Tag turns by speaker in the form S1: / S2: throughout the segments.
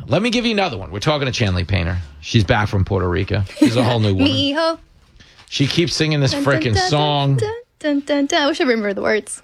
S1: Let me give you another one. We're talking to Chanley Painter. She's back from Puerto Rico. She's a whole new woman.
S2: Mijo.
S1: She keeps singing this freaking song.
S2: Dun, dun, dun, dun. I wish I remember the words.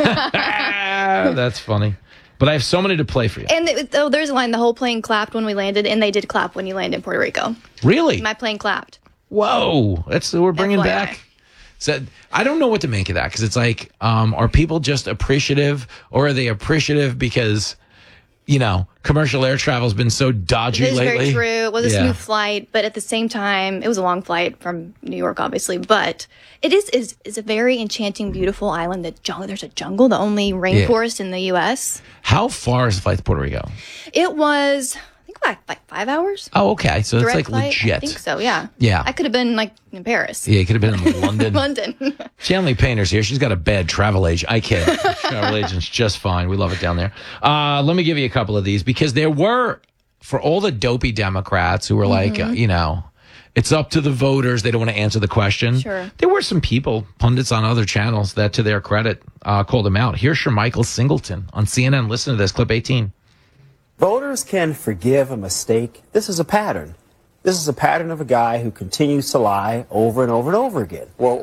S1: That's funny. But I have so many to play for you.
S2: And there's a line, the whole plane clapped when we landed, and they did clap when you land in Puerto Rico.
S1: Really?
S2: My plane clapped.
S1: Whoa. We're bringing
S2: FYI.
S1: back. So I don't know what to make of that because it's like, are people just appreciative or are they appreciative because, commercial air travel has been so dodgy
S2: It is
S1: lately?
S2: very true. It was a smooth flight, but at the same time, it was a long flight from New York, obviously. But it is a very enchanting, beautiful island. There's a jungle, the only rainforest in the U.S.
S1: How far is the flight to Puerto Rico?
S2: It was, I think, like 5 hours.
S1: Oh, okay. So it's
S2: Direct
S1: like
S2: flight.
S1: legit.
S2: I think so, yeah.
S1: Yeah.
S2: I could have been like in Paris.
S1: Yeah, it could have been in London.
S2: London.
S1: Chanley Painter's here. She's got a bad travel agent. I kid. Travel agent's just fine. We love it down there. Let me give you a couple of these because there were, for all the dopey Democrats who were like, it's up to the voters. They don't want to answer the question.
S2: Sure.
S1: There were some people, pundits on other channels that, to their credit, called him out. Here's Shermichael Singleton on CNN. Listen to this, clip 18.
S3: Voters can forgive a mistake. This is a pattern. This is a pattern of a guy who continues to lie over and over and over again.
S4: Well,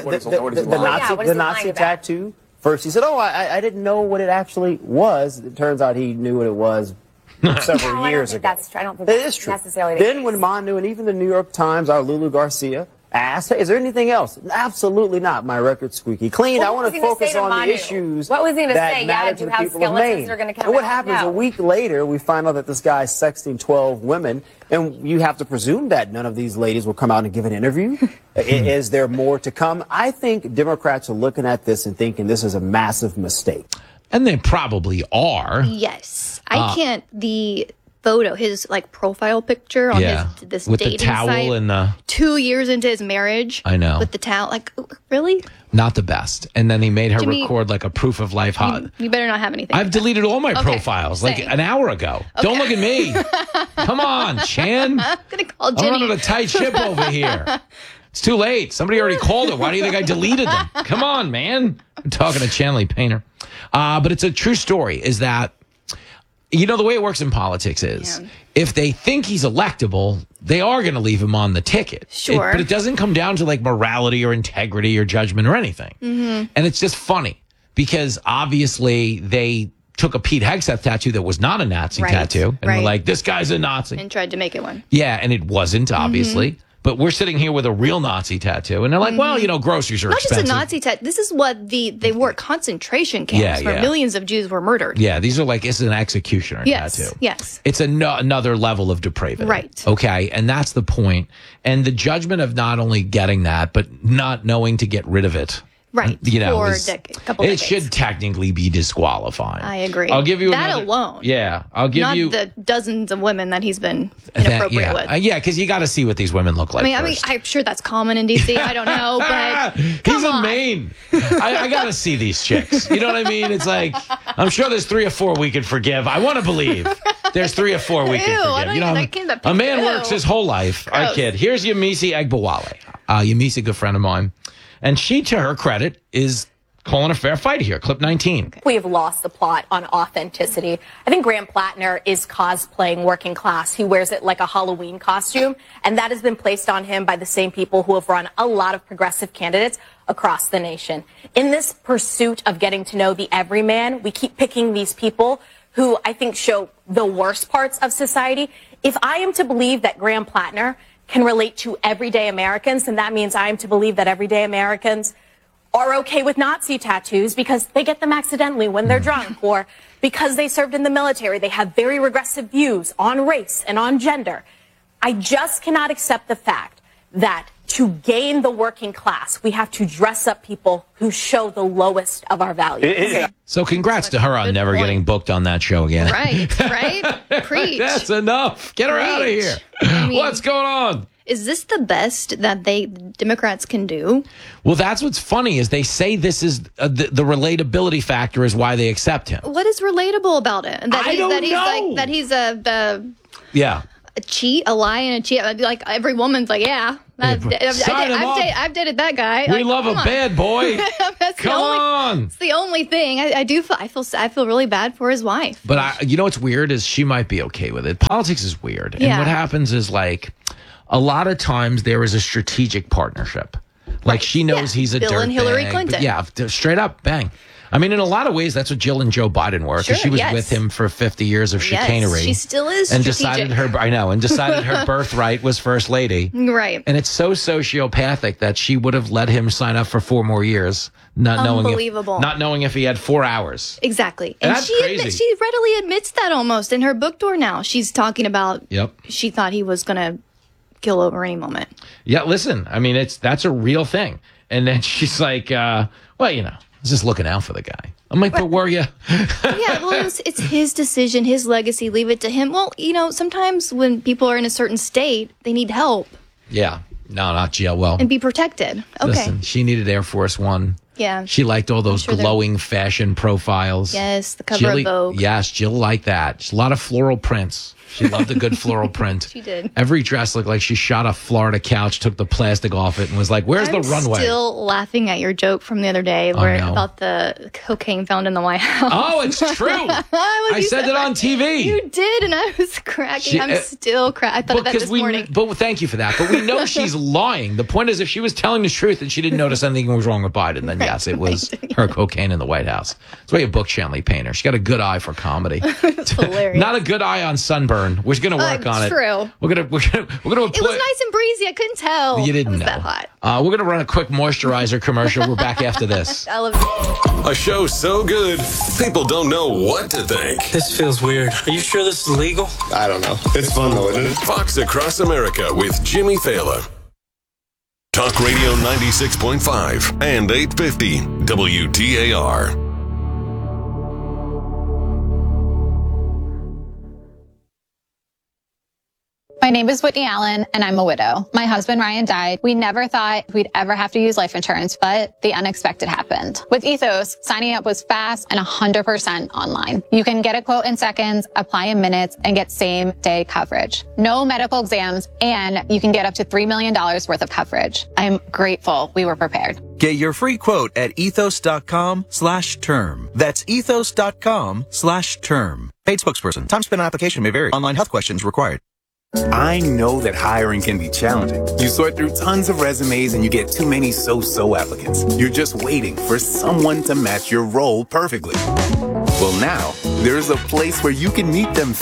S3: the Nazi tattoo. First, he said, I didn't know what it actually was. It turns out he knew what it was several years ago.
S5: I don't think
S3: That
S5: that's
S3: is true.
S5: necessarily the
S3: Then
S5: case.
S3: when Manu and even the New York Times, our Lulu Garcia, asked, hey, is there anything else? Absolutely not. My record's squeaky clean.
S5: Well,
S3: I want to focus on the issues
S5: What was he gonna
S3: that
S5: say?
S3: matter
S5: Yeah,
S3: to
S5: do
S3: the
S5: have
S3: people of
S5: skeletons
S3: Maine.
S5: that are gonna come
S3: And what
S5: out?
S3: happens
S5: No.
S3: a week later, we find out that this guy's sexting 12 women, and you have to presume that none of these ladies will come out and give an interview. Is there more to come? I think Democrats are looking at this and thinking this is a massive mistake.
S1: And they probably are.
S2: Yes. I can't, the photo, his profile picture on this
S1: with the
S2: dating
S1: towel
S2: site,
S1: and the
S2: 2 years into his marriage.
S1: I know.
S2: With the towel, really?
S1: not the best. And then he made her
S2: Jimmy,
S1: record like a proof of life.
S2: You better not have anything.
S1: I've deleted all my
S2: Okay,
S1: profiles like
S2: same.
S1: an hour ago. Don't look at me. Come on, Chan.
S2: I'm going to call
S1: I'm
S2: Jimmy.
S1: running a tight ship over here. It's too late. Somebody already called it. Why do you think I deleted them? Come on, man. I'm talking to Chanley Painter. But it's a true story is that, the way it works in politics is if they think he's electable, they are going to leave him on the ticket.
S2: Sure.
S1: But it doesn't come down to morality or integrity or judgment or anything. Mm-hmm. And it's just funny because obviously they took a Pete Hegseth tattoo that was not a Nazi tattoo and were like, this guy's a Nazi.
S2: And tried to make it one.
S1: Yeah, and it wasn't, obviously. Mm-hmm. But we're sitting here with a real Nazi tattoo. And they're like, well, groceries are
S2: Not
S1: expensive.
S2: just a Nazi tattoo. This is what they were concentration camps where millions of Jews were murdered.
S1: Yeah, these are it's an executioner tattoo.
S2: Yes.
S1: It's another level of depravity.
S2: Right.
S1: Okay, and that's the point. And the judgment of not only getting that, but not knowing to get rid of it.
S2: Right.
S1: For
S2: a couple
S1: it
S2: decades.
S1: should technically be disqualified.
S2: I agree.
S1: I'll give you
S2: that
S1: another,
S2: alone.
S1: Yeah, I'll give
S2: not
S1: you
S2: the dozens of women that he's been inappropriate with.
S1: Yeah, because you got to see what these women look like.
S2: I mean, I'm sure that's common in DC. I don't know, but
S1: he's in Maine. I got to see these chicks. You know what I mean? It's like I'm sure there's 3 or 4 we could forgive. I want to believe there's 3 or 4 we can forgive. A man works his whole life. I kid. Here's Yemisi Egbawale. Yemisi, good friend of mine, and she, to her credit, is calling a fair fight here. Clip 19.
S6: We have lost the plot on authenticity. I think Graham Plattner is cosplaying working class. He wears it like a Halloween costume, and that has been placed on him by the same people who have run a lot of progressive candidates across the nation. In this pursuit of getting to know the everyman, we keep picking these people who I think show the worst parts of society. If I am to believe that Graham Plattner can relate to everyday Americans, then that means I am to believe that everyday Americans are okay with Nazi tattoos because they get them accidentally when they're drunk or because they served in the military. They have very regressive views on race and on gender. I just cannot accept the fact that to gain the working class, we have to dress up people who show the lowest of our values.
S1: So congrats to her on never getting booked on that show again.
S2: Right. Preach.
S1: That's enough. Get her out of here. What's going on?
S2: Is this the best that Democrats can do?
S1: Well, that's what's funny is they say this is the relatability factor is why they accept him.
S2: What is relatable about it?
S1: I don't know.
S2: That he's a
S1: yeah.
S2: a lie and a cheat. I'd be like, every woman's like, yeah. I've dated that guy.
S1: We love a bad boy. Come on.
S2: It's the only thing. I feel really bad for his wife.
S1: But you know what's weird is she might be okay with it. Politics is weird. And what happens is like a lot of times there is a strategic partnership. Like she knows he's a dirtbag.
S2: Bill and Hillary Clinton.
S1: Yeah, straight up, bang. I mean, in a lot of ways, that's what Jill and Joe Biden were. Because she was with him for 50 years of chicanery.
S2: She still is
S1: and
S2: strategic.
S1: decided her birthright was first lady.
S2: Right.
S1: And it's so sociopathic that she would have let him sign up for 4 more years, not knowing if he had 4 hours.
S2: Exactly.
S1: And
S2: that's crazy. She readily admits that almost in her book tour now. She's talking about she thought he was going to kill over any moment.
S1: Yeah, listen, I mean, that's a real thing. And then she's like, well, you know. I was just looking out for the guy. I'm like, but were you?
S2: Yeah, well, it's his decision, his legacy. Leave it to him. Well, you know, sometimes when people are in a certain state, they need help.
S1: Yeah. No, not Jill. Well,
S2: and be protected. Okay.
S1: Listen, she needed Air Force One.
S2: Yeah.
S1: She liked all those glowing fashion profiles.
S2: Yes, the cover of Vogue.
S1: Yes, Jill liked that. A lot of floral prints. She loved a good floral print.
S2: She did.
S1: Every dress looked like she shot a Florida couch, took the plastic off it, and was like, "Where's the runway?"
S2: I'm still laughing at your joke from the other day about the cocaine found in the White House.
S1: Oh, it's true. I said it on TV.
S2: You did, and I was cracking. I'm still cracking. I thought of that this morning.
S1: But thank you for that. But we know she's lying. The point is, if she was telling the truth and she didn't notice anything was wrong with Biden, then yes, it was her cocaine in the White House. That's why you book Shanley Painter. She's got a good eye for comedy.
S2: It's hilarious.
S1: Not a good eye on sunburn. We're going to work on it.
S2: True.
S1: We're gonna.
S2: It was nice and breezy. I couldn't tell.
S1: You didn't
S2: it was
S1: know.
S2: that hot.
S1: We're gonna run a quick moisturizer commercial. We're back after this.
S2: I love it.
S4: A show so good, people don't know what to think.
S5: This feels weird. Are you sure this is legal?
S4: I don't know. It's fun though, isn't it? Fox Across America with Jimmy Fallon. Talk Radio 96.5 and 850 WTAR.
S7: My name is Whitney Allen, and I'm a widow. My husband, Ryan, died. We never thought we'd ever have to use life insurance, but the unexpected happened. With Ethos, signing up was fast and 100% online. You can get a quote in seconds, apply in minutes, and get same-day coverage. No medical exams, and you can get up to $3 million worth of coverage. I'm grateful we were prepared.
S8: Get your free quote at ethos.com/term. That's ethos.com/term. Paid spokesperson. Time spent on application may vary. Online health questions required.
S9: I know that hiring can be challenging. You sort through tons of resumes and you get too many so-so applicants. You're just waiting for someone to match your role perfectly. Well, now, there's a place where you can meet them